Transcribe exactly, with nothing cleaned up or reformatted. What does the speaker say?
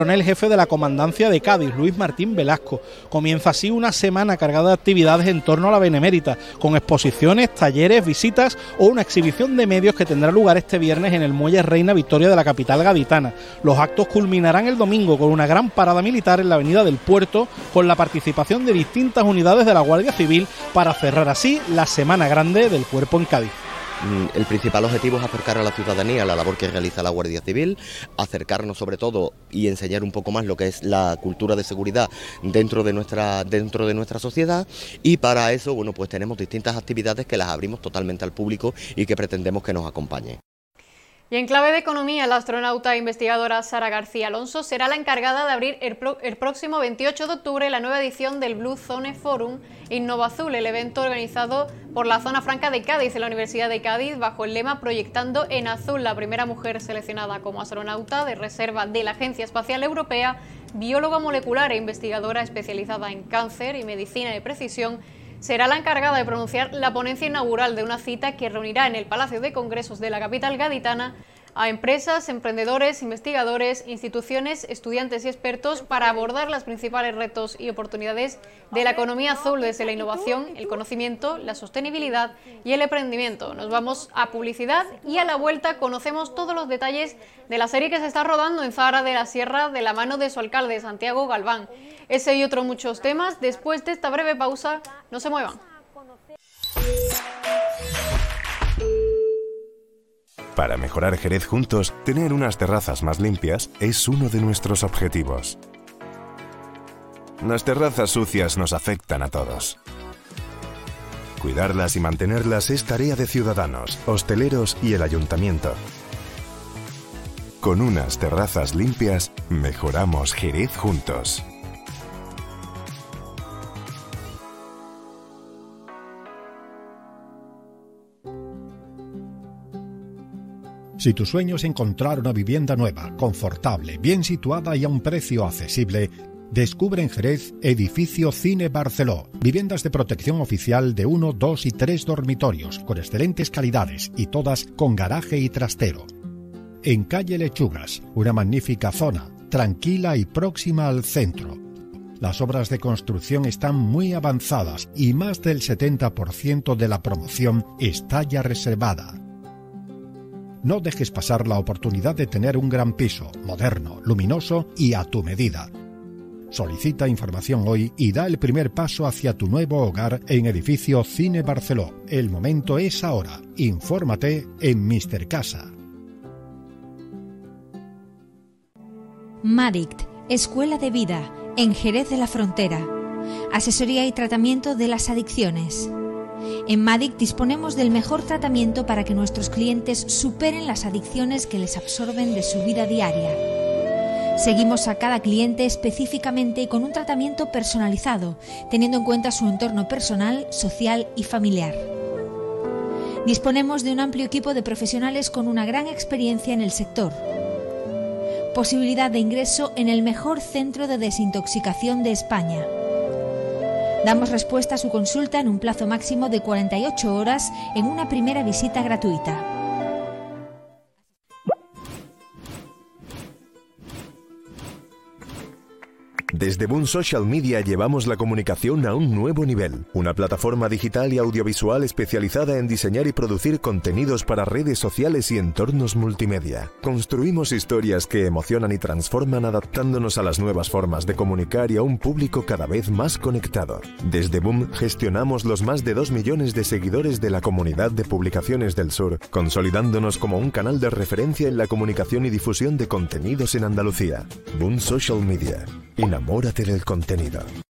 El jefe de la Comandancia de Cádiz, Luis Martín Velasco. Comienza así una semana cargada de actividades en torno a la Benemérita, con exposiciones, talleres, visitas o una exhibición de medios que tendrá lugar este viernes en el Muelle Reina Victoria de la capital gaditana. Los actos culminarán el domingo con una gran parada militar en la avenida del Puerto, con la participación de distintas unidades de la Guardia Civil, para cerrar así la Semana Grande del Cuerpo en Cádiz. El principal objetivo es acercar a la ciudadanía a la labor que realiza la Guardia Civil, acercarnos sobre todo y enseñar un poco más lo que es la cultura de seguridad dentro de nuestra dentro de nuestra sociedad, y para eso, bueno, pues tenemos distintas actividades que las abrimos totalmente al público y que pretendemos que nos acompañe. Y en clave de economía, la astronauta e investigadora Sara García Alonso será la encargada de abrir el, pro el próximo veintiocho de octubre la nueva edición del Blue Zone Forum InnovaZul, el evento organizado por la Zona Franca de Cádiz en la Universidad de Cádiz bajo el lema Proyectando en Azul. La primera mujer seleccionada como astronauta de reserva de la Agencia Espacial Europea, bióloga molecular e investigadora especializada en cáncer y medicina de precisión, será la encargada de pronunciar la ponencia inaugural de una cita que reunirá en el Palacio de Congresos de la capital gaditana a empresas, emprendedores, investigadores, instituciones, estudiantes y expertos para abordar los principales retos y oportunidades de la economía azul, desde la innovación, el conocimiento, la sostenibilidad y el emprendimiento. Nos vamos a publicidad y a la vuelta conocemos todos los detalles de la serie que se está rodando en Zahara de la Sierra de la mano de su alcalde, Santiago Galván. Ese y otros muchos temas después de esta breve pausa. No se muevan. Para mejorar Jerez juntos, tener unas terrazas más limpias es uno de nuestros objetivos. Las terrazas sucias nos afectan a todos. Cuidarlas y mantenerlas es tarea de ciudadanos, hosteleros y el ayuntamiento. Con unas terrazas limpias, mejoramos Jerez juntos. Si tu sueño es encontrar una vivienda nueva, confortable, bien situada y a un precio accesible, descubre en Jerez Edificio Cine Barceló. Viviendas de protección oficial de uno, dos y tres dormitorios, con excelentes calidades y todas con garaje y trastero. En calle Lechugas, una magnífica zona, tranquila y próxima al centro. Las obras de construcción están muy avanzadas y más del setenta por ciento de la promoción está ya reservada. No dejes pasar la oportunidad de tener un gran piso, moderno, luminoso y a tu medida. Solicita información hoy y da el primer paso hacia tu nuevo hogar en Edificio Cine Barceló. El momento es ahora. Infórmate en míster Casa. Madict, Escuela de Vida, en Jerez de la Frontera. Asesoría y tratamiento de las adicciones. En Madict disponemos del mejor tratamiento para que nuestros clientes superen las adicciones que les absorben de su vida diaria. Seguimos a cada cliente específicamente y con un tratamiento personalizado, teniendo en cuenta su entorno personal, social y familiar. Disponemos de un amplio equipo de profesionales con una gran experiencia en el sector. Posibilidad de ingreso en el mejor centro de desintoxicación de España. Damos respuesta a su consulta en un plazo máximo de cuarenta y ocho horas en una primera visita gratuita. Desde Boom Social Media llevamos la comunicación a un nuevo nivel. Una plataforma digital y audiovisual especializada en diseñar y producir contenidos para redes sociales y entornos multimedia. Construimos historias que emocionan y transforman, adaptándonos a las nuevas formas de comunicar y a un público cada vez más conectado. Desde Boom gestionamos los más de dos millones de seguidores de la comunidad de publicaciones del sur, consolidándonos como un canal de referencia en la comunicación y difusión de contenidos en Andalucía. Boom Social Media. Enamórate del contenido.